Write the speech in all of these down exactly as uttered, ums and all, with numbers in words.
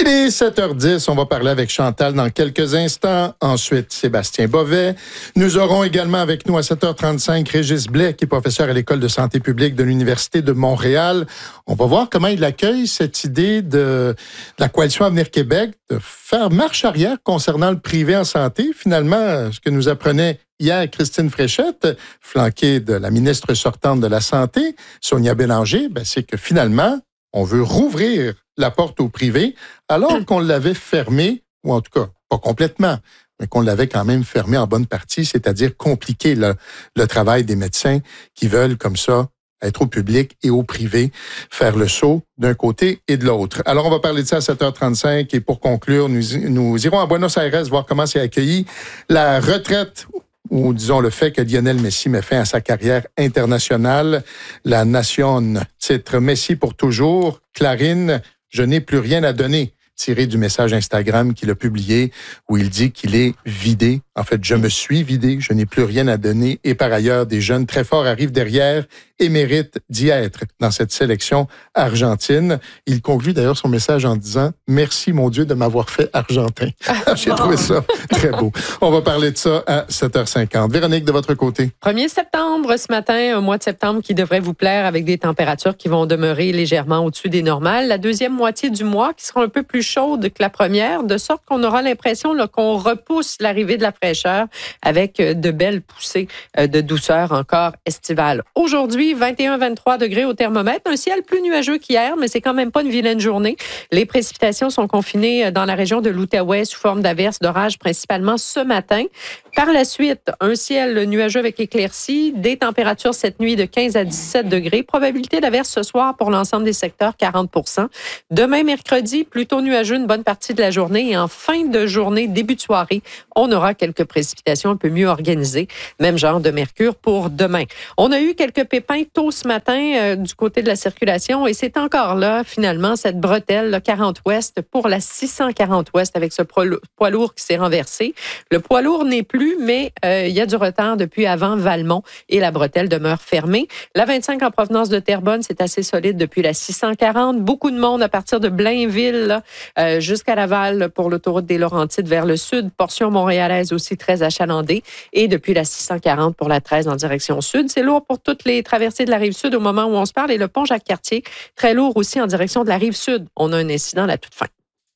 Il est sept heures dix, on va parler avec Chantal dans quelques instants. Ensuite, Sébastien Bovet. Nous aurons également avec nous à sept heures trente-cinq Régis Blais, qui est professeur à l'École de santé publique de l'Université de Montréal. On va voir comment il accueille cette idée de, de la Coalition Avenir Québec de faire marche arrière concernant le privé en santé. Finalement, ce que nous apprenait hier Christine Fréchette, flanquée de la ministre sortante de la Santé, Sonia Bélanger, ben, c'est que finalement, on veut rouvrir la porte au privé, alors qu'on l'avait fermée, ou en tout cas, pas complètement, mais qu'on l'avait quand même fermée en bonne partie, c'est-à-dire compliquer le, le travail des médecins qui veulent, comme ça, être au public et au privé, faire le saut d'un côté et de l'autre. Alors, on va parler de ça à sept heures trente-cinq, et pour conclure, nous, nous irons à Buenos Aires voir comment s'est accueilli la retraite, ou disons le fait que Lionel Messi met fin à sa carrière internationale. La Nation titre Messi pour toujours. Clarine, je n'ai plus rien à donner, tiré du message Instagram qu'il a publié où il dit qu'il est vidé. En fait, je me suis vidé, je n'ai plus rien à donner. Et par ailleurs, des jeunes très forts arrivent derrière et méritent d'y être dans cette sélection argentine. Il conclut d'ailleurs son message en disant « Merci, mon Dieu, de m'avoir fait argentin. » J'ai trouvé ça très beau. On va parler de ça à sept heures cinquante. Véronique, de votre côté. premier septembre, ce matin, un mois de septembre qui devrait vous plaire avec des températures qui vont demeurer légèrement au-dessus des normales. La deuxième moitié du mois qui sera un peu plus chaude que la première, de sorte qu'on aura l'impression là, qu'on repousse l'arrivée de la fraîcheur avec de belles poussées de douceur encore estivale. Aujourd'hui, vingt et un à vingt-trois degrés au thermomètre. Un ciel plus nuageux qu'hier, mais c'est quand même pas une vilaine journée. Les précipitations sont confinées dans la région de l'Outaouais sous forme d'averses, d'orages, principalement ce matin. Par la suite, un ciel nuageux avec éclaircies, des températures cette nuit de quinze à dix-sept degrés. Probabilité d'averses ce soir pour l'ensemble des secteurs, quarante pour cent. Demain, mercredi, plutôt nuageux une bonne partie de la journée. Et en fin de journée, début de soirée, on aura quelques précipitations un peu mieux organisées. Même genre de mercure pour demain. On a eu quelques pépins tôt ce matin euh, du côté de la circulation et c'est encore là, finalement, cette bretelle là, quarante ouest pour la six cent quarante ouest avec ce poids lourd qui s'est renversé. Le poids lourd n'est plus, mais euh, il y a du retard depuis avant Valmont et la bretelle demeure fermée. La vingt-cinq en provenance de Terrebonne, c'est assez solide depuis la six cent quarante. Beaucoup de monde à partir de Blainville là, euh, jusqu'à Laval pour l'autoroute des Laurentides vers le sud. Portion montréalaise aussi très achalandée. Et depuis la six cent quarante pour la treize en direction sud. C'est lourd pour toutes les traversées de la rive sud au moment où on se parle. Et le pont Jacques-Cartier, très lourd aussi en direction de la rive sud. On a un incident à la toute fin.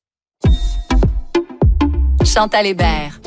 Chantal Hébert.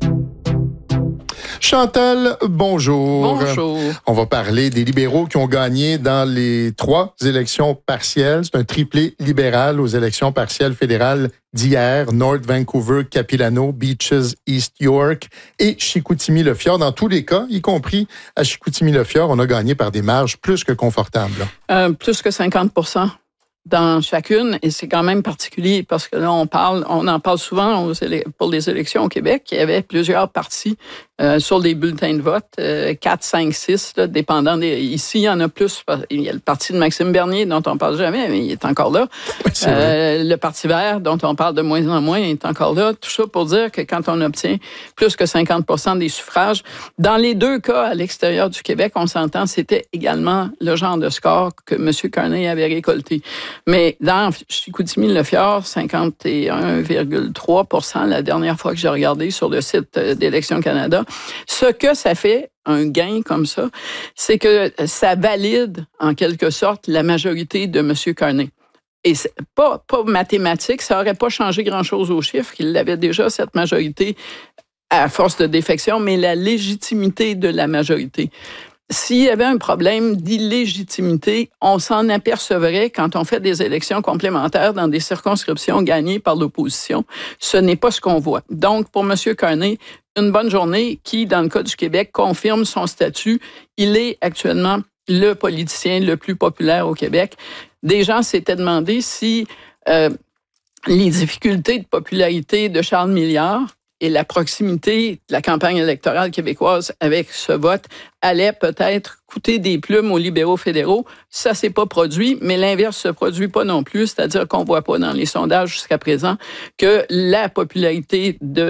Chantal, bonjour. Bonjour. On va parler des libéraux qui ont gagné dans les trois élections partielles. C'est un triplé libéral aux élections partielles fédérales d'hier. North Vancouver, Capilano, Beaches, East York et Chicoutimi-Le-Fjord. Dans tous les cas, y compris à Chicoutimi-Le-Fjord, on a gagné par des marges plus que confortables. Euh, plus que cinquante pour cent dans chacune, et c'est quand même particulier parce que là, on parle, on en parle souvent aux élec- pour les élections au Québec. Il y avait plusieurs partis euh, sur les bulletins de vote, euh, quatre, cinq, six, là, dépendant des... Ici, il y en a plus. Il y a le parti de Maxime Bernier, dont on parle jamais, mais il est encore là. Oui, c'est euh, vrai. le Parti vert, dont on parle de moins en moins, il est encore là. Tout ça pour dire que quand on obtient plus que cinquante pour cent des suffrages, dans les deux cas, à l'extérieur du Québec, on s'entend, c'était également le genre de score que M. Carney avait récolté. Mais dans Chicoutimi-Le-Fjord, cinquante et un virgule trois pour cent la dernière fois que j'ai regardé sur le site d'Élections Canada. Ce que ça fait, un gain comme ça, c'est que ça valide en quelque sorte la majorité de M. Carney. Et c'est pas, pas mathématique, ça n'aurait pas changé grand-chose aux chiffres, qu'il avait déjà cette majorité à force de défection, mais la légitimité de la majorité. S'il y avait un problème d'illégitimité, on s'en apercevrait quand on fait des élections complémentaires dans des circonscriptions gagnées par l'opposition. Ce n'est pas ce qu'on voit. Donc, pour M. Carney, une bonne journée qui, dans le cas du Québec, confirme son statut. Il est actuellement le politicien le plus populaire au Québec. Des gens s'étaient demandé si euh, les difficultés de popularité de Charles Milliard et la proximité de la campagne électorale québécoise avec ce vote allait peut-être coûter des plumes aux libéraux fédéraux. Ça s'est pas produit, mais l'inverse se produit pas non plus, c'est-à-dire qu'on voit pas dans les sondages jusqu'à présent que la popularité de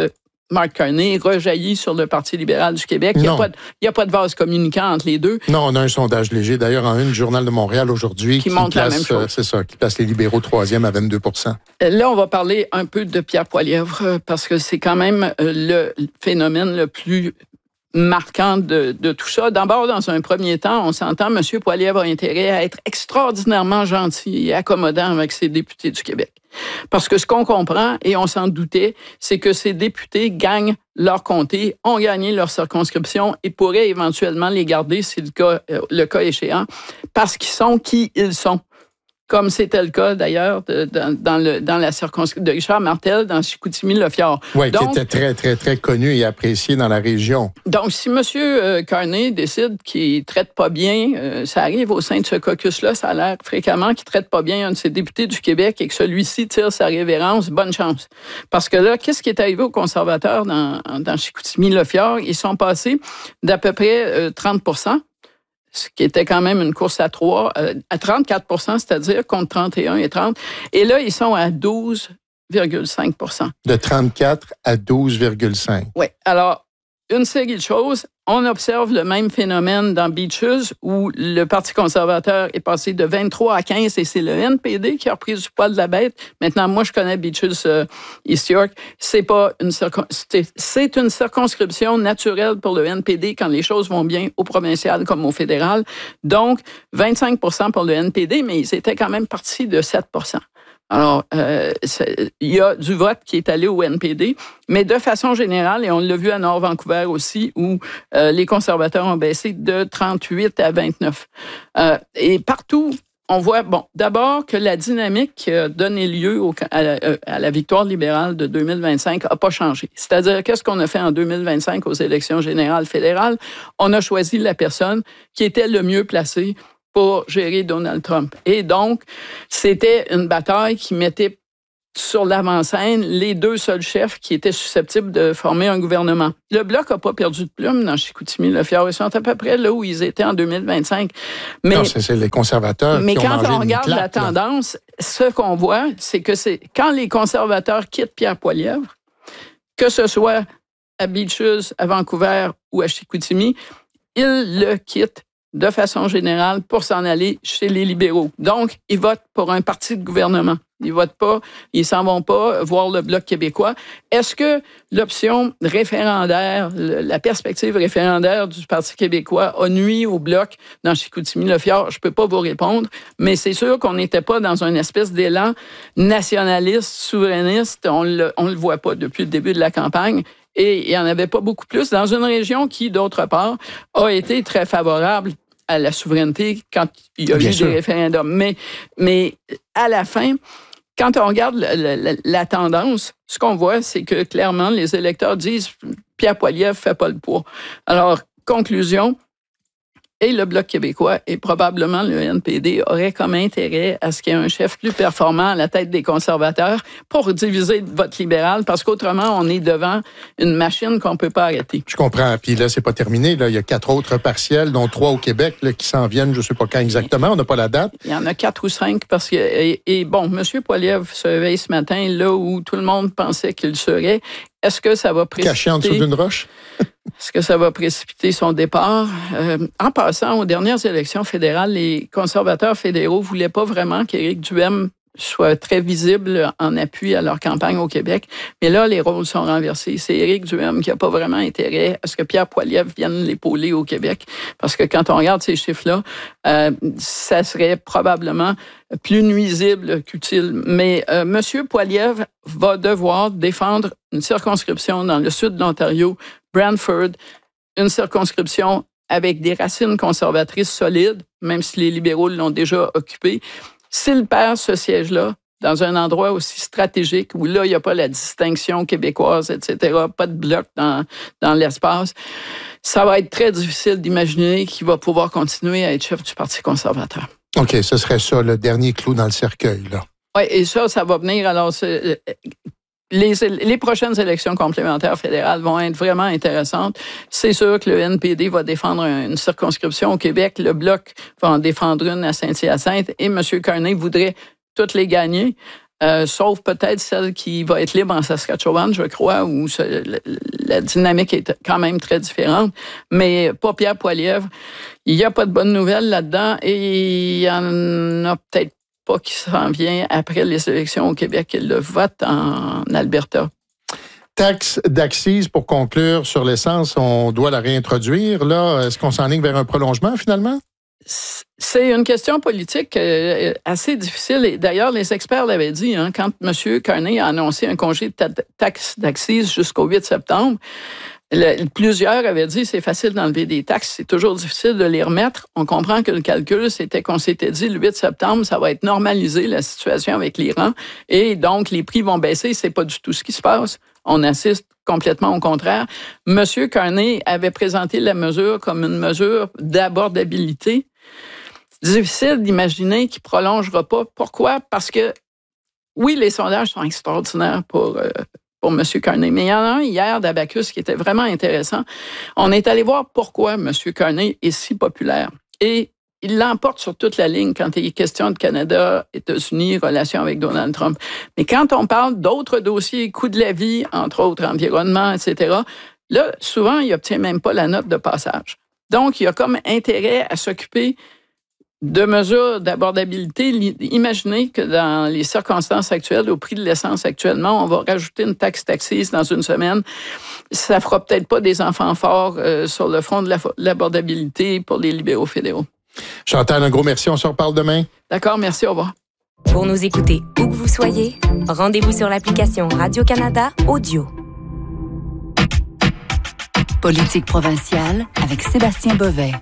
Mark Carney rejaillit sur le Parti libéral du Québec. Il n'y a, a pas de vase communicant entre les deux. Non, on a un sondage léger. D'ailleurs, en une, le Journal de Montréal aujourd'hui, qui, qui montre place, la même chose. C'est ça, qui place les libéraux troisième à vingt-deux pour cent. Là, on va parler un peu de Pierre Poilievre, parce que c'est quand même le phénomène le plus marquant de, de tout ça. D'abord, dans un premier temps, on s'entend, M. Poilievre a intérêt à être extraordinairement gentil et accommodant avec ses députés du Québec. Parce que ce qu'on comprend, et on s'en doutait, c'est que ces députés gagnent leur comté, ont gagné leur circonscription et pourraient éventuellement les garder, si le cas, le cas échéant, parce qu'ils sont qui ils sont. Comme c'était le cas d'ailleurs de, de, dans, le, dans la circonscription de Richard Martel dans Chicoutimi-Le-Fjord. Oui, qui était très, très, très connu et apprécié dans la région. Donc, si M. Carney décide qu'il ne traite pas bien, euh, ça arrive au sein de ce caucus-là, ça a l'air fréquemment qu'il ne traite pas bien un de ses députés du Québec et que celui-ci tire sa révérence, bonne chance. Parce que là, qu'est-ce qui est arrivé aux conservateurs dans, dans Chicoutimi-Le-Fjord? Ils sont passés d'à peu près euh, trente pour cent, ce qui était quand même une course à trois, euh, à trente-quatre pour cent, c'est-à-dire contre trente et un et trente. Et là, ils sont à douze virgule cinq pour cent. De trente-quatre à douze virgule cinq. Oui. Alors, une série de choses. On observe le même phénomène dans Beaches, où le Parti conservateur est passé de vingt-trois à quinze, et c'est le N P D qui a repris du poil de la bête. Maintenant, moi, je connais Beaches euh, East York. C'est pas une circon... c'est une circonscription naturelle pour le N P D quand les choses vont bien au provincial comme au fédéral. Donc, vingt-cinq pour cent pour le N P D, mais ils étaient quand même partis de sept pour cent. Alors, euh, il y a du vote qui est allé au N P D, mais de façon générale, et on l'a vu à Nord-Vancouver aussi, où euh, les conservateurs ont baissé de trente-huit à vingt-neuf. Euh, et partout, on voit, bon, d'abord que la dynamique qui a donné lieu au, à, la, à la victoire libérale de deux mille vingt-cinq n'a pas changé. C'est-à-dire, qu'est-ce qu'on a fait en deux mille vingt-cinq aux élections générales fédérales? On a choisi la personne qui était le mieux placée pour gérer Donald Trump. Et donc, c'était une bataille qui mettait sur l'avant-scène les deux seuls chefs qui étaient susceptibles de former un gouvernement. Le Bloc n'a pas perdu de plume dans Chicoutimi-Le-Fjord. Ils sont à peu près là où ils étaient en deux mille vingt-cinq. Mais, non, c'est, c'est les conservateurs mais qui ont mangé quand on regarde claque, la tendance, ce qu'on voit, c'est que c'est quand les conservateurs quittent Pierre Poilievre, que ce soit à Beaches, à Vancouver ou à Chicoutimi, ils le quittent de façon générale pour s'en aller chez les libéraux. Donc, ils votent pour un parti de gouvernement. Ils votent pas, ils s'en vont pas voir le Bloc québécois. Est-ce que l'option référendaire, la perspective référendaire du Parti québécois a nuit au Bloc dans Chicoutimi-Le-Fjord? Je peux pas vous répondre, mais c'est sûr qu'on n'était pas dans une espèce d'élan nationaliste, souverainiste. On le, on le voit pas depuis le début de la campagne. Et il n'y en avait pas beaucoup plus dans une région qui, d'autre part, a été très favorable à la souveraineté quand il y a Bien eu sûr. des référendums. Mais, mais à la fin, quand on regarde la, la, la tendance, ce qu'on voit, c'est que clairement, les électeurs disent « Pierre Poilievre ne fait pas le poids ». Alors, conclusion, et le Bloc québécois et probablement le N P D auraient comme intérêt à ce qu'il y ait un chef plus performant à la tête des conservateurs pour diviser le vote libéral, parce qu'autrement, on est devant une machine qu'on ne peut pas arrêter. Je comprends. Puis là, c'est pas terminé. Là, il y a quatre autres partiels, dont trois au Québec, là, qui s'en viennent, je ne sais pas quand exactement, on n'a pas la date. Il y en a quatre ou cinq, parce que, et, et bon, M. Poilievre se réveille ce matin, là où tout le monde pensait qu'il serait. Est-ce que ça va précipiter... Caché en dessous d'une roche? Est-ce que ça va précipiter son départ? Euh, en passant, aux dernières élections fédérales, les conservateurs fédéraux ne voulaient pas vraiment qu'Éric Duhem soit très visible en appui à leur campagne au Québec. Mais là, les rôles sont renversés. C'est Éric Duhem qui n'a pas vraiment intérêt à ce que Pierre Poilievre vienne l'épauler au Québec. Parce que quand on regarde ces chiffres-là, euh, ça serait probablement plus nuisible qu'utile. Mais euh, M. Poilievre va devoir défendre une circonscription dans le sud de l'Ontario, Brantford, une circonscription avec des racines conservatrices solides, même si les libéraux l'ont déjà occupée. S'il perd ce siège-là, dans un endroit aussi stratégique, où là, il n'y a pas la distinction québécoise, et cetera, pas de bloc dans, dans l'espace, ça va être très difficile d'imaginer qu'il va pouvoir continuer à être chef du Parti conservateur. OK, ce serait ça, le dernier clou dans le cercueil, là. Oui, et ça, ça va venir, alors... C'est, Les, les prochaines élections complémentaires fédérales vont être vraiment intéressantes. C'est sûr que le N P D va défendre une circonscription au Québec. Le Bloc va en défendre une à Saint-Hyacinthe. Et M. Carney voudrait toutes les gagner. euh, sauf peut-être celle qui va être libre en Saskatchewan, je crois, où ce, la, la dynamique est quand même très différente. Mais pas Pierre Poilievre. Il n'y a pas de bonnes nouvelles là-dedans et il y en a peut-être pas qui s'en vient après les élections au Québec et le vote en Alberta. Taxe d'accise, pour conclure, sur l'essence, on doit la réintroduire. Là, est-ce qu'on s'enligne vers un prolongement, finalement? C'est une question politique assez difficile. Et d'ailleurs, les experts l'avaient dit, hein, quand M. Carney a annoncé un congé de taxe d'accise jusqu'au huit septembre, le, plusieurs avaient dit c'est facile d'enlever des taxes, c'est toujours difficile de les remettre. On comprend que le calcul, c'était qu'on s'était dit le huit septembre, ça va être normalisé, la situation avec l'Iran, et donc les prix vont baisser. C'est pas du tout ce qui se passe. On assiste complètement au contraire. M. Carney avait présenté la mesure comme une mesure d'abordabilité. Difficile d'imaginer qu'il ne prolongera pas. Pourquoi? Parce que, oui, les sondages sont extraordinaires pour... Euh, pour M. Carney. Mais il y en a un hier d'Abacus qui était vraiment intéressant. On est allé voir pourquoi M. Carney est si populaire. Et il l'emporte sur toute la ligne quand il est question de Canada, États-Unis, relations avec Donald Trump. Mais quand on parle d'autres dossiers, coût de la vie, entre autres, environnement, et cetera, là, souvent, il n'obtient même pas la note de passage. Donc, il y a comme intérêt à s'occuper de mesures d'abordabilité. Imaginez que dans les circonstances actuelles, au prix de l'essence actuellement, on va rajouter une taxe d'accise dans une semaine. Ça fera peut-être pas des enfants forts euh, sur le front de l'abordabilité pour les libéraux fédéraux. Chantal, un gros merci. On se reparle demain. D'accord, merci. Au revoir. Pour nous écouter où que vous soyez, rendez-vous sur l'application Radio-Canada Audio. Politique provinciale avec Sébastien Bovet.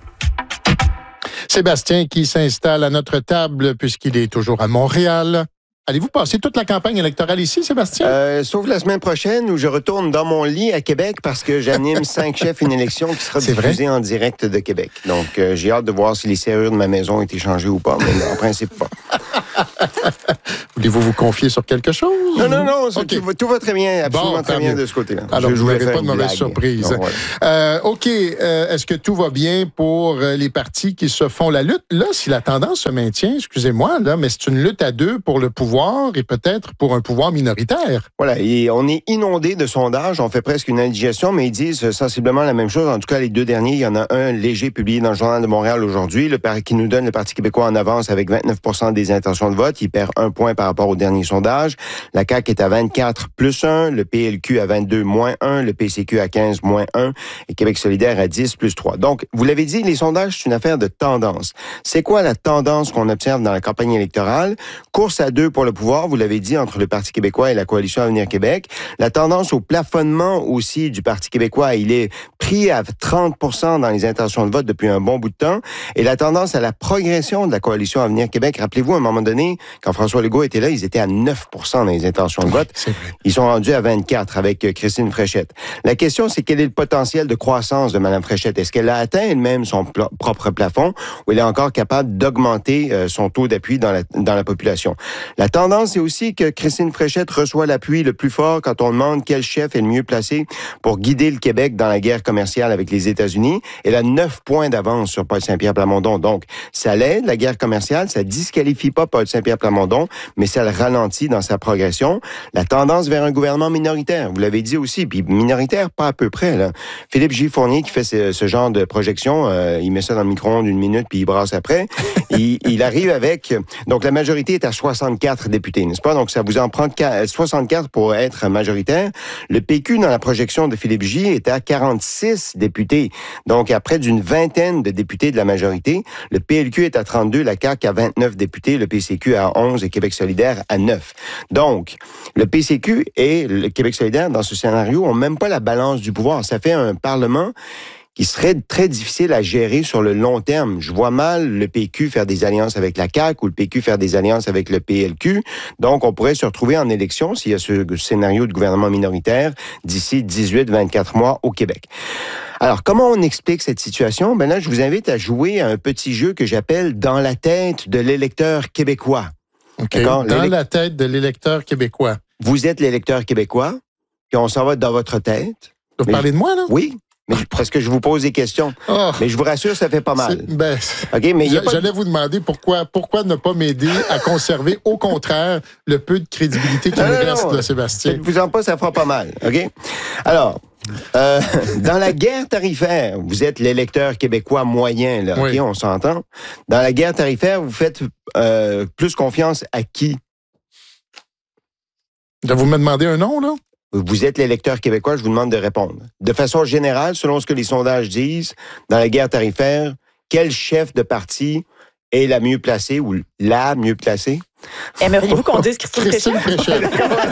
Sébastien qui s'installe à notre table puisqu'il est toujours à Montréal. Allez-vous passer toute la campagne électorale ici, Sébastien? Euh, sauf la semaine prochaine où je retourne dans mon lit à Québec parce que j'anime cinq chefs une élection qui sera C'est diffusée vrai? en direct de Québec. Donc, euh, j'ai hâte de voir si les serrures de ma maison ont été changées ou pas, mais en principe pas. Voulez-vous vous confier sur quelque chose? Non, non, non, ça, Okay. tout, va, tout va très bien, absolument Bon, très bien mieux. de ce côté-là. Alors, je, vous voulais n'aurez faire pas de une mauvaise blague. surprise. Non, voilà. euh, OK, euh, est-ce que tout va bien pour euh, les partis qui se font la lutte? Là, si la tendance se maintient, excusez-moi, là, mais c'est une lutte à deux pour le pouvoir et peut-être pour un pouvoir minoritaire. Voilà, et on est inondé de sondages, on fait presque une indigestion, mais ils disent sensiblement la même chose. En tout cas, les deux derniers, il y en a un léger publié dans le Journal de Montréal aujourd'hui, le qui nous donne le Parti québécois en avance avec vingt-neuf pour cent des intentions de vote. Il perd un point par rapport au dernier sondage. La C A Q est à vingt-quatre plus un, le P L Q à vingt-deux moins un, le P C Q à quinze moins un et Québec solidaire à dix plus trois. Donc, vous l'avez dit, les sondages, c'est une affaire de tendance. C'est quoi la tendance qu'on observe dans la campagne électorale? Course à deux pour le pouvoir, vous l'avez dit, entre le Parti québécois et la Coalition Avenir Québec. La tendance au plafonnement aussi du Parti québécois, il est pris à trente pour cent dans les intentions de vote depuis un bon bout de temps. Et la tendance à la progression de la Coalition Avenir Québec, rappelez-vous, à un moment donné, quand François Legault était là, ils étaient à neuf pour cent dans les intentions de vote. C'est vrai. Ils sont rendus à vingt-quatre avec Christine Fréchette. La question, c'est quel est le potentiel de croissance de Mme Fréchette? Est-ce qu'elle a atteint elle-même son pl- propre plafond ou elle est encore capable d'augmenter euh, son taux d'appui dans la, dans la population? La tendance, c'est aussi que Christine Fréchette reçoit l'appui le plus fort quand on demande quel chef est le mieux placé pour guider le Québec dans la guerre commerciale avec les États-Unis. Elle a neuf points d'avance sur Paul Saint-Pierre Plamondon. Donc, ça l'aide, la guerre commerciale, ça disqualifie pas Paul Saint-Pierre Plamondon, mais ça le ralentit dans sa progression. La tendance vers un gouvernement minoritaire, vous l'avez dit aussi, puis minoritaire, pas à peu près, là. Philippe J. Fournier qui fait ce, ce genre de projection, euh, il met ça dans le micro-ondes une minute, puis il brasse après. il, il arrive avec... Donc, la majorité est à soixante-quatre députés, n'est-ce pas? Donc, ça vous en prend soixante-quatre pour être majoritaire. Le P Q, dans la projection de Philippe J, est à quarante-six députés. Donc, à près d'une vingtaine de députés de la majorité. Le P L Q est à trente-deux, la C A Q à vingt-neuf députés, le P C Q à onze et Québec solidaire à neuf. Donc, le P C Q et le Québec solidaire, dans ce scénario, ont même pas la balance du pouvoir. Ça fait un Parlement qui serait très difficile à gérer sur le long terme. Je vois mal le P Q faire des alliances avec la C A Q ou le P Q faire des alliances avec le P L Q. Donc, on pourrait se retrouver en élection, s'il y a ce scénario de gouvernement minoritaire, d'ici dix-huit à vingt-quatre mois au Québec. Alors, comment on explique cette situation? Ben là, je vous invite à jouer à un petit jeu que j'appelle « Dans la tête de l'électeur québécois ». Okay. Dans L'élec... la tête de l'électeur québécois. Vous êtes l'électeur québécois, puis on s'en va dans votre tête. Vous mais... parlez de moi, là? Oui. Mais, parce que je vous pose des questions. Oh, mais je vous rassure, ça fait pas mal. Ben, okay, mais j'a, j'allais de... vous demander pourquoi, pourquoi ne pas m'aider à conserver, au contraire, le peu de crédibilité qui nous reste, là, Sébastien. Ne vous en pas, ça fera pas mal. OK? Alors, euh, dans la guerre tarifaire, vous êtes l'électeur québécois moyen, là, oui. OK, on s'entend. Dans la guerre tarifaire, vous faites euh, plus confiance à qui? Vous me demandez un nom, là? Vous êtes l'électeur québécois, je vous demande de répondre. De façon générale, selon ce que les sondages disent, dans la guerre tarifaire, quel chef de parti est la mieux placée ou la mieux placée? Aimeriez-vous qu'on dise Christine Fréchette?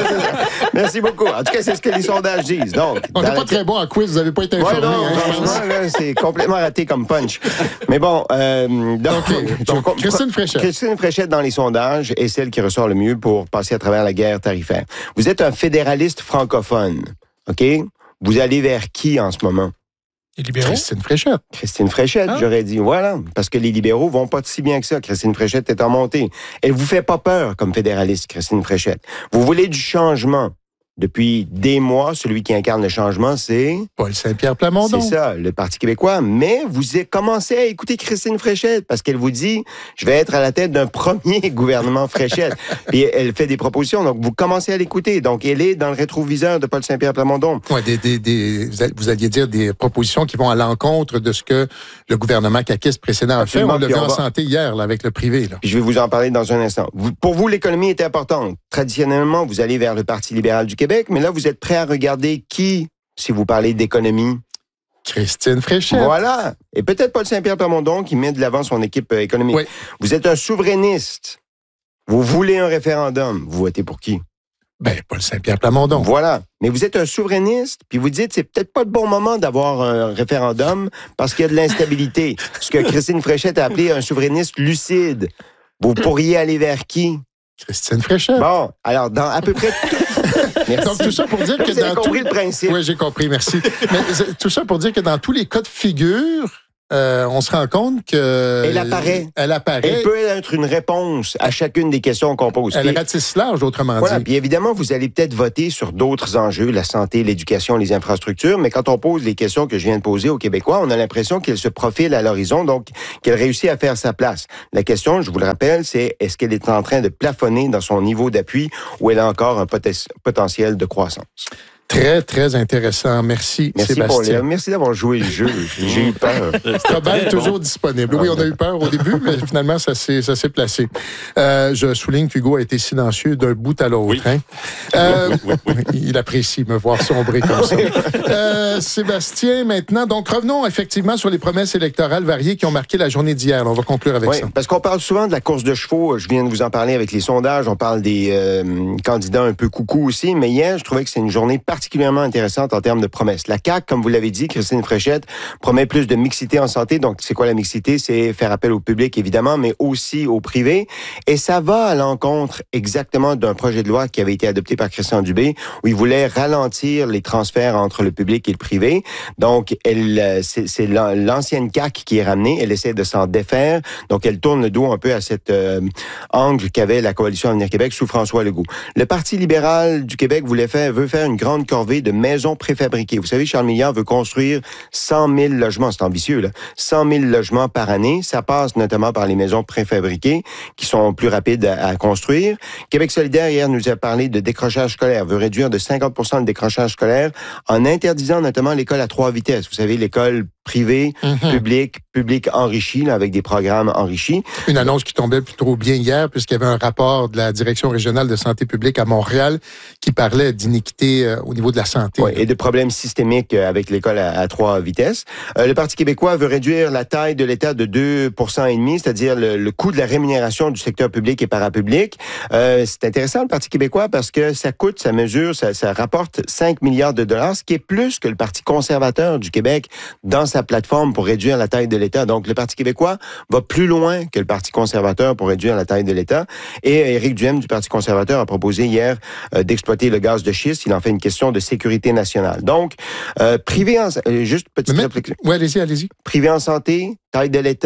Merci beaucoup. En tout cas, c'est ce que les sondages disent. Donc, on n'est pas la... très bon en quiz, vous n'avez pas été informé. Ouais, non, hein, franchement, là, c'est complètement raté comme punch. Mais bon, euh, donc, okay. donc, donc, Christine Fréchette. Christine Fréchette dans les sondages est celle qui ressort le mieux pour passer à travers la guerre tarifaire. Vous êtes un fédéraliste francophone, OK? Vous allez vers qui en ce moment? Les libéraux? Christine Fréchette. Christine Fréchette, ah. j'aurais dit, voilà. Parce que les libéraux vont pas si bien que ça. Christine Fréchette est en montée. Elle vous fait pas peur comme fédéraliste, Christine Fréchette. Vous voulez du changement. Depuis des mois, celui qui incarne le changement, c'est... Paul Saint-Pierre Plamondon. C'est ça, le Parti québécois. Mais vous avez commencé à écouter Christine Fréchette parce qu'elle vous dit, je vais être à la tête d'un premier gouvernement Fréchette. Puis elle fait des propositions, donc vous commencez à l'écouter. Donc elle est dans le rétroviseur de Paul Saint-Pierre Plamondon. Oui, des, des, des, vous alliez dire des propositions qui vont à l'encontre de ce que le gouvernement caquiste précédent a fait. On l'a vu en santé hier là, avec le privé. Là. Puis je vais vous en parler dans un instant. Vous, pour vous, l'économie est importante. Traditionnellement, vous allez vers le Parti libéral du Québec. Mais là, vous êtes prêt à regarder qui, si vous parlez d'économie? Christine Fréchette. Voilà. Et peut-être Paul Saint-Pierre Plamondon qui met de l'avant son équipe euh, économique. Oui. Vous êtes un souverainiste. Vous voulez un référendum. Vous votez pour qui? Ben, Paul Saint-Pierre Plamondon. Voilà. Mais vous êtes un souverainiste, puis vous dites, c'est peut-être pas le bon moment d'avoir un référendum parce qu'il y a de l'instabilité. Ce que Christine Fréchette a appelé un souverainiste lucide. Vous pourriez aller vers qui? Christine Fréchette. Bon, alors, dans à peu près tout... Merci. Donc, tout ça pour dire que Vous dans avez compris tous... le principe. Oui, j'ai compris, merci. Mais tout ça pour dire que dans tous les cas de figure, euh, on se rend compte que... Elle apparaît. Elle apparaît. Elle peut être une réponse à chacune des questions qu'on pose. Elle ratisse large, autrement voilà. dit. Puis évidemment, vous allez peut-être voter sur d'autres enjeux, la santé, l'éducation, les infrastructures, mais quand on pose les questions que je viens de poser aux Québécois, on a l'impression qu'elle se profile à l'horizon, donc qu'elle réussit à faire sa place. La question, je vous le rappelle, c'est est-ce qu'elle est en train de plafonner dans son niveau d'appui ou elle a encore un pot- potentiel de croissance? Très, très intéressant. Merci, Merci Sébastien. Pour les... Merci d'avoir joué le jeu. J'ai eu peur. Robert, toujours disponible. Oui, on a eu peur au début, mais finalement, ça s'est, ça s'est placé. Euh, je souligne qu'Hugo a été silencieux d'un bout à l'autre. Oui. Hein? Euh, oui, oui, oui. Il apprécie me voir sombrer comme ça. Euh, Sébastien, maintenant, donc revenons effectivement sur les promesses électorales variées qui ont marqué la journée d'hier. On va conclure avec oui, ça. Parce qu'on parle souvent de la course de chevaux. Je viens de vous en parler avec les sondages. On parle des euh, candidats un peu coucou aussi. Mais hier, je trouvais que c'est une journée particulièrement intéressante en termes de promesses. La C A Q, comme vous l'avez dit, Christine Fréchette, promet plus de mixité en santé. Donc, c'est quoi la mixité? C'est faire appel au public, évidemment, mais aussi au privé. Et ça va à l'encontre exactement d'un projet de loi qui avait été adopté par Christian Dubé, où il voulait ralentir les transferts entre le public et le privé. Donc, elle, c'est, c'est l'ancienne C A Q qui est ramenée. Elle essaie de s'en défaire. Donc, elle tourne le dos un peu à cet euh, angle qu'avait la Coalition Avenir Québec sous François Legault. Le Parti libéral du Québec voulait faire, veut faire une grande corvée de maisons préfabriquées. Vous savez, Charles Milliard veut construire cent mille logements. C'est ambitieux, là. cent mille logements par année. Ça passe notamment par les maisons préfabriquées qui sont plus rapides à, à construire. Québec solidaire, hier, nous a parlé de décrochage scolaire. Veut réduire de cinquante pour cent le décrochage scolaire en interdisant notamment l'école à trois vitesses. Vous savez, l'école privée, mm-hmm. publique, public enrichi, là, avec des programmes enrichis. Une annonce qui tombait plutôt bien hier, puisqu'il y avait un rapport de la Direction régionale de santé publique à Montréal qui parlait d'iniquité euh, au niveau de la santé. Oui, et de problèmes systémiques avec l'école à, à trois vitesses. Euh, le Parti québécois veut réduire la taille de l'État de deux pour cent et demi, c'est-à-dire le, le coût de la rémunération du secteur public et parapublic. Euh, c'est intéressant, le Parti québécois, parce que ça coûte, ça mesure, ça, ça rapporte cinq milliards de dollars, ce qui est plus que le Parti conservateur du Québec dans sa plateforme pour réduire la taille de l'État. Donc, le Parti québécois va plus loin que le Parti conservateur pour réduire la taille de l'État. Et Éric Duhaime du Parti conservateur a proposé hier euh, d'exploiter le gaz de schiste. Il en fait une question de sécurité nationale. Donc, euh, privé en... Euh, juste petite Mais, réflexion. Oui, allez-y, allez-y. Privé en santé, taille de l'État,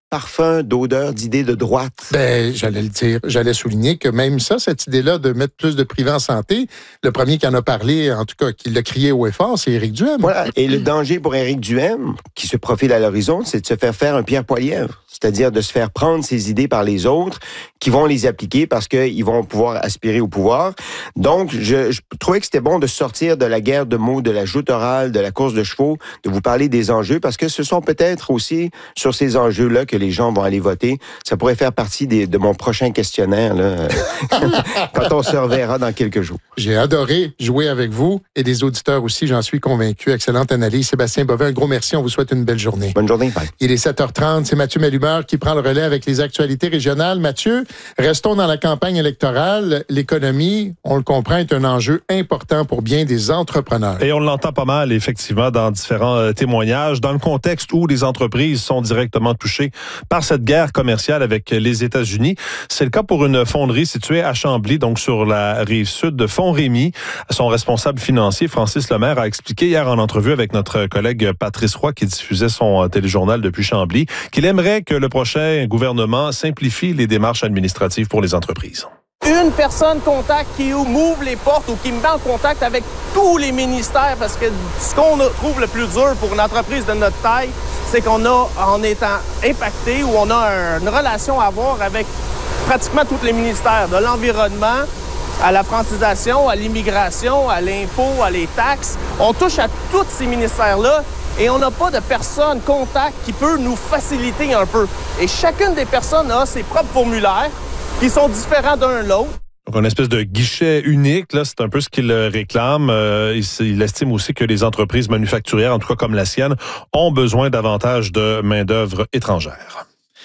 parfum, d'odeur, d'idées de droite. Ben, j'allais le dire. J'allais souligner que même ça, cette idée-là de mettre plus de privé en santé, le premier qui en a parlé, en tout cas, qui l'a crié haut et fort, c'est Éric Duhem. Voilà. Et le danger pour Éric Duhem, qui se profile à l'horizon, c'est de se faire faire un Pierre Poilievre. C'est-à-dire de se faire prendre ses idées par les autres qui vont les appliquer parce qu'ils vont pouvoir aspirer au pouvoir. Donc, je, je trouvais que c'était bon de sortir de la guerre de mots, de la joute orale, de la course de chevaux, de vous parler des enjeux parce que ce sont peut-être aussi sur ces enjeux-là que les gens vont aller voter. Ça pourrait faire partie des, de mon prochain questionnaire là, quand on se reverra dans quelques jours. J'ai adoré jouer avec vous et des auditeurs aussi, j'en suis convaincu. Excellente analyse. Sébastien Bovin, un gros merci. On vous souhaite une belle journée. Bonne journée. Bye. Il est sept heures trente. C'est Mathieu Malumeur qui prend le relais avec les actualités régionales. Mathieu, restons dans la campagne électorale. L'économie, on le comprend, est un enjeu important pour bien des entrepreneurs. Et on l'entend pas mal, effectivement, dans différents euh, témoignages, dans le contexte où les entreprises sont directement touchées par cette guerre commerciale avec les États-Unis. C'est le cas pour une fonderie située à Chambly, donc sur la rive sud de Font-Rémy. Son responsable financier, Francis Lemaire, a expliqué hier en entrevue avec notre collègue Patrice Roy, qui diffusait son euh, téléjournal depuis Chambly, qu'il aimerait que le prochain gouvernement simplifie les démarches administratives pour les entreprises. Une personne contact qui m'ouvre les portes ou qui me met en contact avec tous les ministères, parce que ce qu'on trouve le plus dur pour une entreprise de notre taille, c'est qu'on a, en étant impacté ou on a une relation à avoir avec pratiquement tous les ministères, de l'environnement à la francisation, à l'immigration, à l'impôt, à les taxes. On touche à tous ces ministères-là. Et on n'a pas de personne contact qui peut nous faciliter un peu. Et chacune des personnes a ses propres formulaires qui sont différents d'un de l'autre. Donc, une espèce de guichet unique, là, c'est un peu ce qu'il réclame. Euh, il, il estime aussi que les entreprises manufacturières, en tout cas comme la sienne, ont besoin davantage de main-d'œuvre étrangère.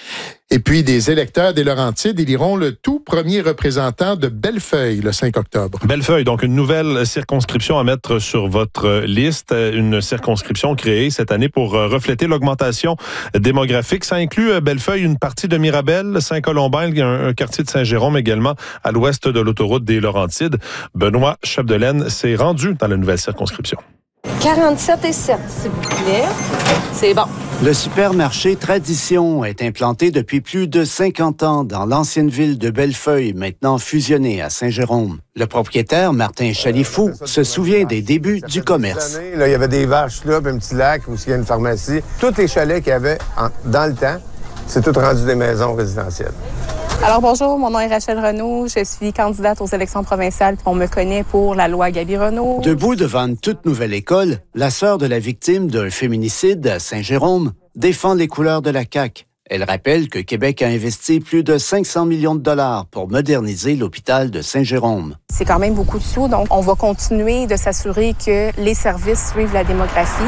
Et puis, des électeurs des Laurentides éliront le tout premier représentant de Bellefeuille le cinq octobre. Bellefeuille, donc une nouvelle circonscription à mettre sur votre liste. Une circonscription créée cette année pour refléter l'augmentation démographique. Ça inclut Bellefeuille, une partie de Mirabel, Saint-Colombin, un, un quartier de Saint-Jérôme également, à l'ouest de l'autoroute des Laurentides. Benoît Chapdelaine s'est rendu dans la nouvelle circonscription. quarante-sept et sept, s'il vous plaît. C'est bon. Le supermarché Tradition est implanté depuis plus de cinquante ans dans l'ancienne ville de Bellefeuille, maintenant fusionnée à Saint-Jérôme. Le propriétaire, Martin Chalifou, se souvient des débuts du commerce. Années, là, il y avait des vaches là, puis un petit lac où il y a une pharmacie. Tous les chalets qu'il y avait en, dans le temps, c'est tout rendu des maisons résidentielles. Alors bonjour, mon nom est Rachel Renaud, je suis candidate aux élections provinciales. On me connaît pour la loi Gaby-Renaud. Debout devant une toute nouvelle école, la sœur de la victime d'un féminicide à Saint-Jérôme défend les couleurs de la C A Q. Elle rappelle que Québec a investi plus de cinq cents millions de dollars pour moderniser l'hôpital de Saint-Jérôme. C'est quand même beaucoup de sous, donc on va continuer de s'assurer que les services suivent la démographie.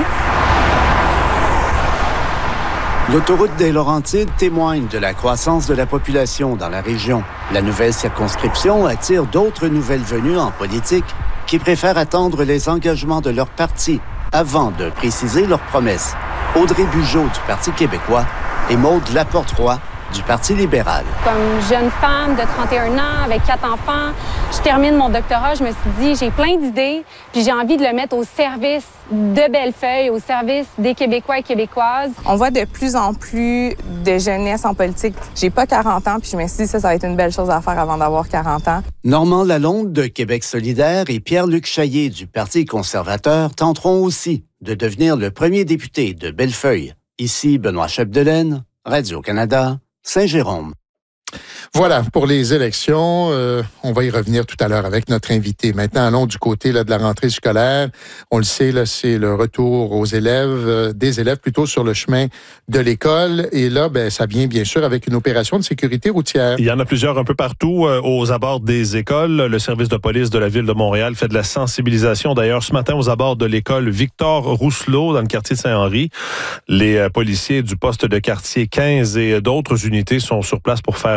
L'autoroute des Laurentides témoigne de la croissance de la population dans la région. La nouvelle circonscription attire d'autres nouvelles venues en politique qui préfèrent attendre les engagements de leur parti avant de préciser leurs promesses. Audrey Bugeaud du Parti québécois et Maude Laporte-Roy du Parti libéral. Comme jeune femme de trente et un ans avec quatre enfants, je termine mon doctorat, je me suis dit, j'ai plein d'idées, puis j'ai envie de le mettre au service de Bellefeuille, au service des Québécois et Québécoises. On voit de plus en plus de jeunesse en politique. J'ai pas quarante ans, puis je me suis dit, ça, ça va être une belle chose à faire avant d'avoir quarante ans. Normand Lalonde de Québec solidaire et Pierre-Luc Chaillet du Parti conservateur tenteront aussi de devenir le premier député de Bellefeuille. Ici, Benoît Chapdelaine, Radio-Canada, Saint-Jérôme. Voilà, pour les élections, euh, on va y revenir tout à l'heure avec notre invité. Maintenant, allons du côté là, de la rentrée scolaire. On le sait, là, c'est le retour aux élèves, euh, des élèves plutôt sur le chemin de l'école. Et là, ben, ça vient bien sûr avec une opération de sécurité routière. Il y en a plusieurs un peu partout euh, aux abords des écoles. Le service de police de la Ville de Montréal fait de la sensibilisation. D'ailleurs, ce matin, aux abords de l'école Victor Rousselot, dans le quartier de Saint-Henri, les euh, policiers du poste de quartier quinze et d'autres unités sont sur place pour faire respecter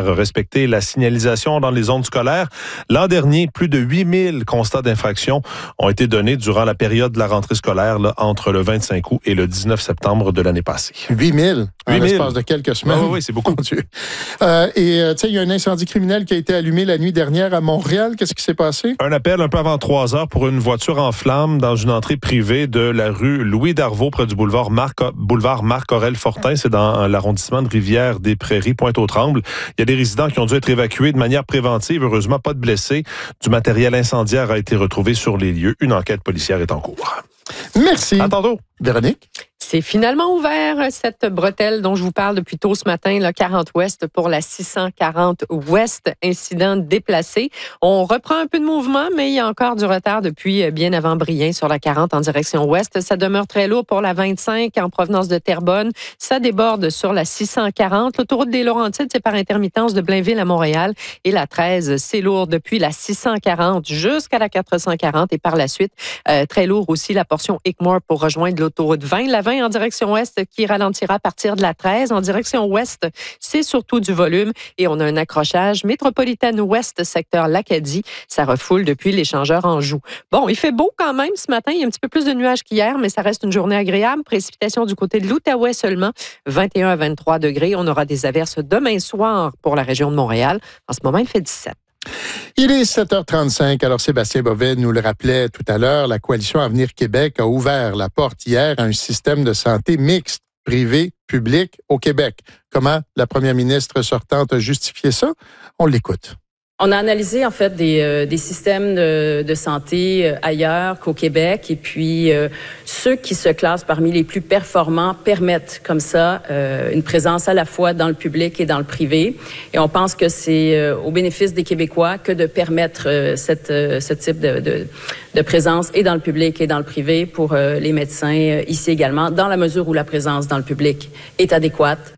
respecter la signalisation dans les zones scolaires. L'an dernier, plus de huit mille constats d'infraction ont été donnés durant la période de la rentrée scolaire là, entre le vingt-cinq août et le dix-neuf septembre de l'année passée. huit mille en l'espace de quelques semaines. Ah oui, oui, c'est beaucoup. euh, et euh, tu sais, il y a un incendie criminel qui a été allumé la nuit dernière à Montréal. Qu'est-ce qui s'est passé? Un appel un peu avant trois heures pour une voiture en flammes dans une entrée privée de la rue Louis-Darvaux près du boulevard Marc, boulevard Marc-Aurèle Fortin. C'est dans l'arrondissement de Rivière-des-Prairies, Pointe-aux-Trembles. Il y a des résidents qui ont dû être évacués de manière préventive. Heureusement, pas de blessés. Du matériel incendiaire a été retrouvé sur les lieux. Une enquête policière est en cours. Merci. À tantôt. Véronique? C'est finalement ouvert, cette bretelle dont je vous parle depuis tôt ce matin, le quarante Ouest pour la six cent quarante Ouest, incident déplacé. On reprend un peu de mouvement, mais il y a encore du retard depuis bien avant Brien sur la quarante en direction ouest. Ça demeure très lourd pour la vingt-cinq en provenance de Terrebonne. Ça déborde sur la six cent quarante. L'autoroute des Laurentides, c'est par intermittence de Blainville à Montréal. Et la treize, c'est lourd depuis la six cent quarante jusqu'à la quatre cent quarante. Et par la suite, euh, très lourd aussi la portion Hickmore pour rejoindre l'autoroute vingt. La vingt en direction ouest qui ralentira à partir de la treize. En direction ouest, c'est surtout du volume et on a un accrochage métropolitaine ouest, secteur l'Acadie. Ça refoule depuis l'échangeur Anjou. Bon, il fait beau quand même ce matin. Il y a un petit peu plus de nuages qu'hier, mais ça reste une journée agréable. Précipitations du côté de l'Outaouais seulement, vingt et un à vingt-trois degrés. On aura des averses demain soir pour la région de Montréal. En ce moment, il fait dix-sept. Il est sept heures trente-cinq. Alors, Sébastien Bovet nous le rappelait tout à l'heure, la Coalition Avenir Québec a ouvert la porte hier à un système de santé mixte, privé, public, au Québec. Comment la première ministre sortante a justifié ça? On l'écoute. On a analysé en fait des, euh, des systèmes de, de santé euh, ailleurs qu'au Québec et puis euh, ceux qui se classent parmi les plus performants permettent comme ça euh, une présence à la fois dans le public et dans le privé. Et on pense que c'est euh, au bénéfice des Québécois que de permettre euh, cette, euh, ce type de, de, de présence et dans le public et dans le privé pour euh, les médecins euh, ici également, dans la mesure où la présence dans le public est adéquate.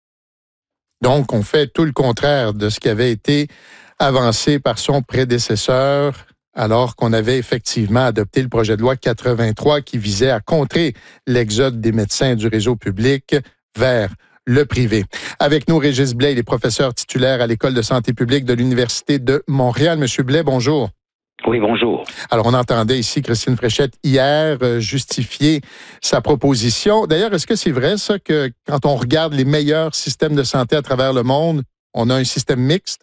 Donc, on fait tout le contraire de ce qui avait été avancé par son prédécesseur, alors qu'on avait effectivement adopté le projet de loi quatre-vingt-trois qui visait à contrer l'exode des médecins du réseau public vers le privé. Avec nous, Régis Blais, il est professeur titulaire à l'École de santé publique de l'Université de Montréal. Monsieur Blais, bonjour. Oui, bonjour. Alors, on entendait ici Christine Fréchette hier euh, justifier sa proposition. D'ailleurs, est-ce que c'est vrai, ça, que quand on regarde les meilleurs systèmes de santé à travers le monde, on a un système mixte?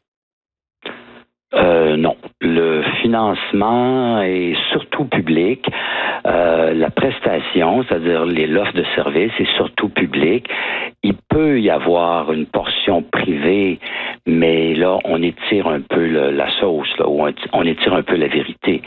Euh, non. Le financement est surtout public. Euh, la prestation, c'est-à-dire les l'offre de service, est surtout public. Il peut y avoir une portion privée, mais là, on étire un peu le, la sauce, là, ou on, on étire un peu la vérité.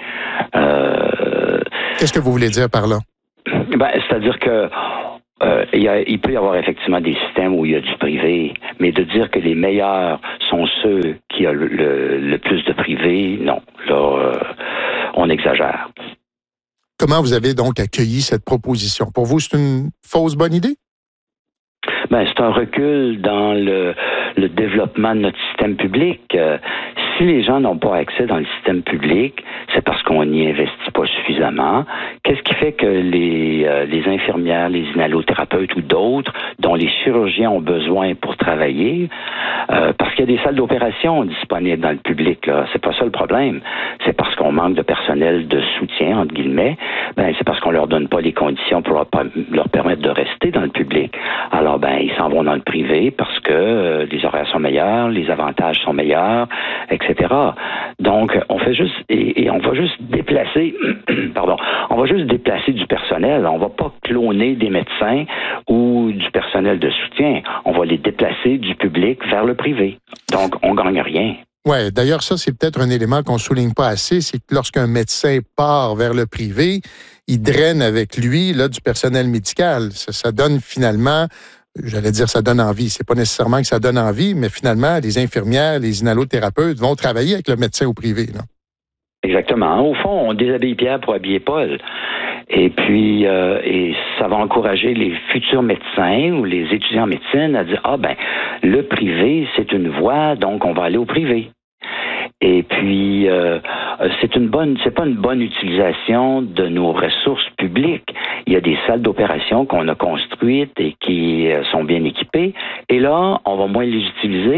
Euh, Qu'est-ce que vous voulez dire par là? Ben, c'est-à-dire que Euh, il, y a, il peut y avoir effectivement des systèmes où il y a du privé, mais de dire que les meilleurs sont ceux qui ont le, le, le plus de privé, non. Là, euh, on exagère. Comment vous avez donc accueilli cette proposition? Pour vous, c'est une fausse bonne idée? Ben, c'est un recul dans le, le développement de notre système public. Euh, si les gens n'ont pas accès dans le système public, c'est parce qu'on n'y investit pas suffisamment. Qu'est-ce qui fait que les, euh, les infirmières, les inhalothérapeutes ou d'autres, dont les chirurgiens ont besoin pour travailler, euh, parce qu'il y a des salles d'opération disponibles dans le public, là. C'est pas ça le problème. C'est parce qu'on manque de personnel de soutien, entre guillemets. Ben, c'est parce qu'on leur donne pas les conditions pour leur, leur permettre de rester dans le public. Alors, ben, ils s'en vont dans le privé parce que euh, les horaires sont meilleurs, les avantages sont meilleurs, et cetera. Donc, on fait juste, et, et on va juste déplacer, pardon, on va juste déplacer du personnel. On va pas cloner des médecins ou du personnel de soutien. On va les déplacer du public vers le privé. Donc, on gagne rien. Oui, d'ailleurs, ça, c'est peut-être un élément qu'on souligne pas assez, c'est que lorsqu'un médecin part vers le privé, il draine avec lui là, du personnel médical. Ça, ça donne finalement, j'allais dire ça donne envie, c'est pas nécessairement que ça donne envie, mais finalement, les infirmières, les inhalothérapeutes vont travailler avec le médecin au privé. Là. Exactement. Au fond, on déshabille Pierre pour habiller Paul. Et puis, euh, et ça va encourager les futurs médecins ou les étudiants en médecine à dire, ah ben, le privé, c'est une voie, donc on va aller au privé. Et puis, euh, c'est une bonne, c'est pas une bonne utilisation de nos ressources publiques. Il y a des salles d'opération qu'on a construites et qui sont bien équipées. Et là, on va moins les utiliser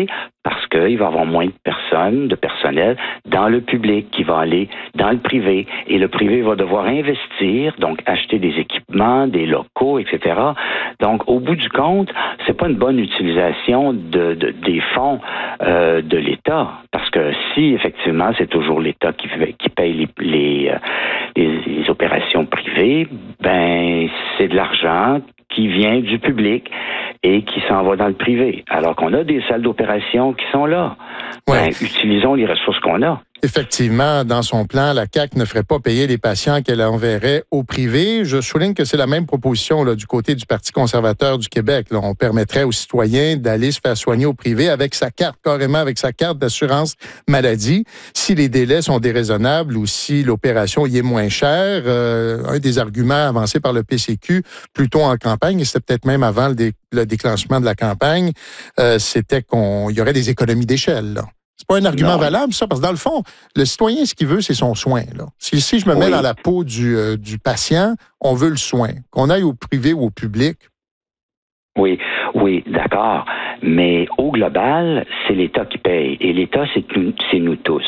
parce qu'il va y avoir moins de personnes, de personnel dans le public qui va aller dans le privé. Et le privé va devoir investir, donc acheter des équipements, des locaux, et cetera. Donc, au bout du compte, c'est pas une bonne utilisation de, de, des fonds euh, de l'État. Parce que si, effectivement, c'est toujours l'État qui, qui paye les, les, les, les opérations privées, ben c'est de l'argent qui vient du public et qui s'en va dans le privé. Alors qu'on a des salles d'opération qui sont là. Ouais. Ben, utilisons les ressources qu'on a. Effectivement, dans son plan, la C A Q ne ferait pas payer les patients qu'elle enverrait au privé. Je souligne que c'est la même proposition là, du côté du Parti conservateur du Québec. Là. On permettrait aux citoyens d'aller se faire soigner au privé avec sa carte, carrément avec sa carte d'assurance maladie, si les délais sont déraisonnables ou si l'opération y est moins chère. Euh, un des arguments avancés par le P C Q, plutôt en campagne, et c'était peut-être même avant le, dé- le déclenchement de la campagne, euh, c'était qu'il y aurait des économies d'échelle, là. C'est pas un argument non. valable, ça, parce que dans le fond, le citoyen, ce qu'il veut, c'est son soin. Là. Si, si je me mets oui. dans la peau du, euh, du patient, on veut le soin. Qu'on aille au privé ou au public. Oui, oui, d'accord. Mais au global, c'est l'État qui paye. Et l'État, c'est, c'est nous tous.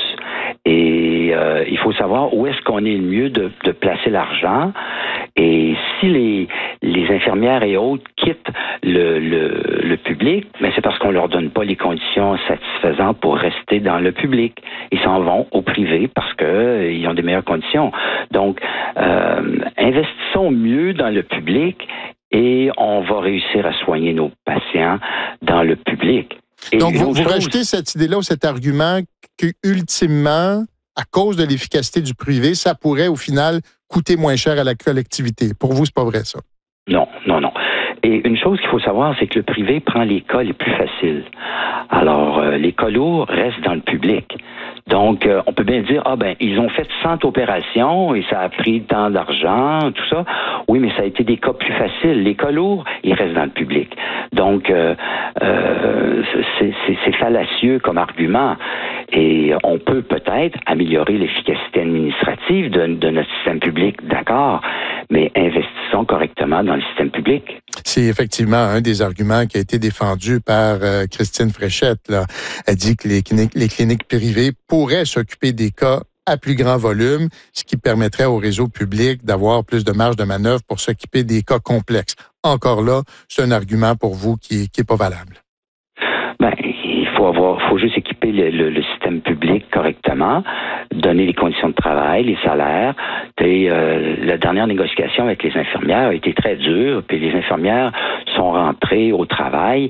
Et euh, il faut savoir où est-ce qu'on est le mieux de, de placer l'argent. Et si les, les infirmières et autres quittent le, le, le public, mais c'est parce qu'on leur donne pas les conditions satisfaisantes pour rester dans le public. Ils s'en vont au privé parce que euh, ils ont des meilleures conditions. Donc, euh, investissons mieux dans le public et on va réussir à soigner nos patients dans le public. Et donc, vous, vous rajoutez cette idée-là ou cet argument qu'ultimement, à cause de l'efficacité du privé, ça pourrait au final coûter moins cher à la collectivité. Pour vous, c'est pas vrai, ça? Non, non, non. Et une chose qu'il faut savoir, c'est que le privé prend les cas les plus faciles. Alors, euh, les cas lourds restent dans le public. Donc, euh, on peut bien dire, ah ben, ils ont fait cent opérations et ça a pris tant d'argent, tout ça. Oui, mais ça a été des cas plus faciles. Les cas lourds, ils restent dans le public. Donc, euh, euh, c'est, c'est, c'est fallacieux comme argument. Et on peut peut-être améliorer l'efficacité administrative de, de notre système public, d'accord, mais investissons correctement dans le système public. C'est effectivement un des arguments qui a été défendu par euh, Christine Fréchette. Là. Elle dit que les cliniques, les cliniques privées pourraient s'occuper des cas à plus grand volume, ce qui permettrait au réseau public d'avoir plus de marge de manœuvre pour s'occuper des cas complexes. Encore là, c'est un argument pour vous qui qui est pas valable. Ben, il faut avoir, faut juste équiper le, le, le système public correctement, donner les conditions de travail, les salaires. Et, euh, la dernière négociation avec les infirmières a été très dure, puis les infirmières sont rentrées au travail,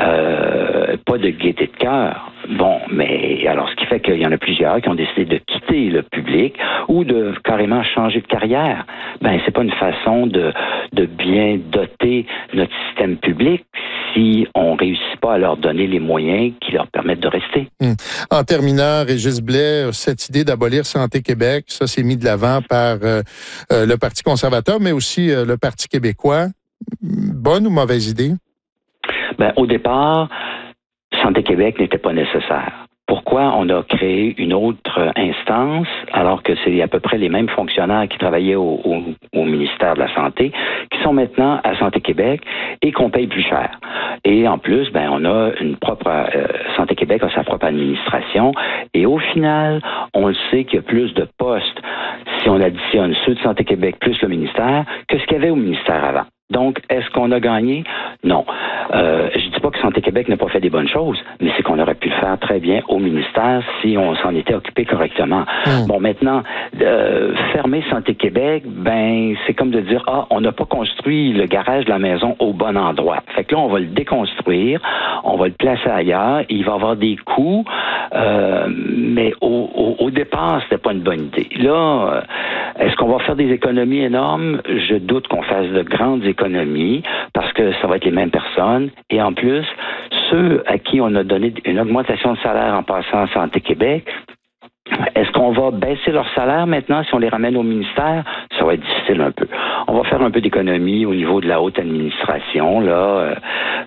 euh, pas de gaieté de cœur. Bon, mais alors ce qui fait qu'il y en a plusieurs qui ont décidé de quitter le public ou de carrément changer de carrière. Ben, c'est pas une façon de, de bien doter notre système public si on réussit pas à leur donner les moyens qui leur permettent de rester. Hum. En terminant, Régis Blais, cette idée d'abolir Santé Québec, ça c'est mis de l'avant par euh, euh, le Parti conservateur, mais aussi euh, le Parti québécois. Bonne ou mauvaise idée? Ben, au départ, Santé Québec n'était pas nécessaire. Pourquoi on a créé une autre instance alors que c'est à peu près les mêmes fonctionnaires qui travaillaient au, au, au ministère de la Santé qui sont maintenant à Santé Québec et qu'on paye plus cher. Et en plus, ben on a une propre euh, Santé Québec a sa propre administration et au final, on le sait qu'il y a plus de postes si on additionne ceux de Santé Québec plus le ministère que ce qu'il y avait au ministère avant. Donc, est-ce qu'on a gagné? Non. Euh, je dis pas que Santé Québec n'a pas fait des bonnes choses, mais c'est qu'on aurait pu le faire très bien au ministère si on s'en était occupé correctement. Mmh. Bon, maintenant, euh, fermer Santé Québec, ben, c'est comme de dire, ah, on n'a pas construit le garage de la maison au bon endroit. Fait que là, on va le déconstruire, on va le placer ailleurs, il va y avoir des coûts, euh, mais au, au, au départ, c'était pas une bonne idée. Là, est-ce qu'on va faire des économies énormes? Je doute qu'on fasse de grandes économies. économie parce que ça va être les mêmes personnes et en plus, ceux à qui on a donné une augmentation de salaire en passant à Santé Québec, est-ce qu'on va baisser leur salaire maintenant si on les ramène au ministère? Ça va être difficile un peu. On va faire un peu d'économie au niveau de la haute administration, là.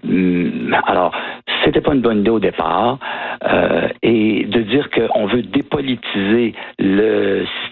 Alors, c'était pas une bonne idée au départ. Euh, et de dire qu'on veut dépolitiser le système de santé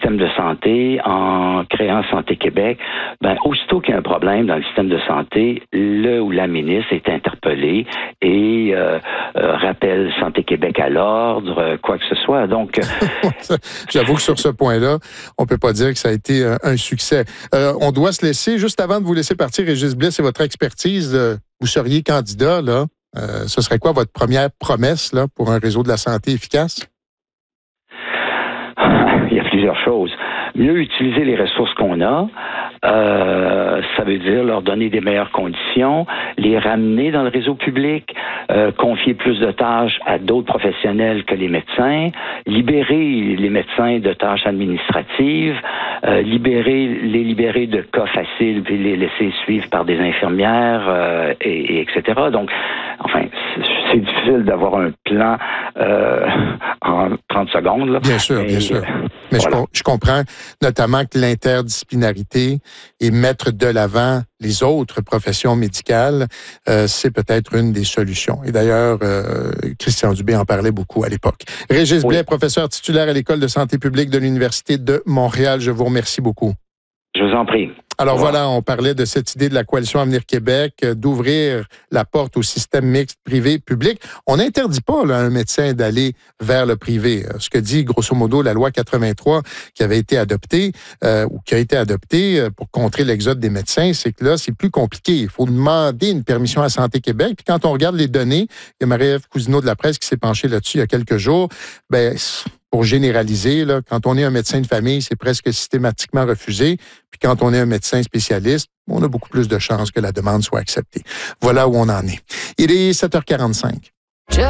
santé, en créant Santé Québec, ben, aussitôt qu'il y a un problème dans le système de santé, le ou la ministre est interpellée et euh, euh, rappelle Santé Québec à l'ordre, euh, quoi que ce soit. Donc, j'avoue que sur ce point-là, on peut pas dire que ça a été un, un succès. Euh, on doit se laisser, juste avant de vous laisser partir, Régis Blais, c'est votre expertise. Euh, vous seriez candidat, là. Euh, ce serait quoi votre première promesse là, pour un réseau de la santé efficace? Il y a plusieurs choses. Mieux utiliser les ressources qu'on a, euh, ça veut dire leur donner des meilleures conditions, les ramener dans le réseau public, euh, confier plus de tâches à d'autres professionnels que les médecins, libérer les médecins de tâches administratives, euh, libérer les libérer de cas faciles puis les laisser suivre par des infirmières, euh, et, et et cetera. Donc, enfin, c'est difficile d'avoir un plan euh, en trente secondes. Là. Bien sûr, bien et, sûr. Mais voilà. je, je comprends notamment que l'interdisciplinarité et mettre de l'avant les autres professions médicales, euh, c'est peut-être une des solutions. Et d'ailleurs, euh, Christian Dubé en parlait beaucoup à l'époque. Régis oui. Blais, professeur titulaire à l'École de santé publique de l'Université de Montréal, je vous remercie beaucoup. Je vous en prie. Alors voilà, on parlait de cette idée de la Coalition Avenir Québec, euh, d'ouvrir la porte au système mixte privé-public. On n'interdit pas là, à un médecin d'aller vers le privé. Ce que dit grosso modo la loi quatre-vingt-trois qui avait été adoptée euh, ou qui a été adoptée pour contrer l'exode des médecins, c'est que là, c'est plus compliqué. Il faut demander une permission à Santé Québec. Puis quand on regarde les données, il y a Marie-Ève Cousineau de la Presse qui s'est penchée là-dessus il y a quelques jours, ben pour généraliser, là, quand on est un médecin de famille, c'est presque systématiquement refusé. Puis quand on est un médecin spécialiste, on a beaucoup plus de chances que la demande soit acceptée. Voilà où on en est. Il est sept heures quarante-cinq.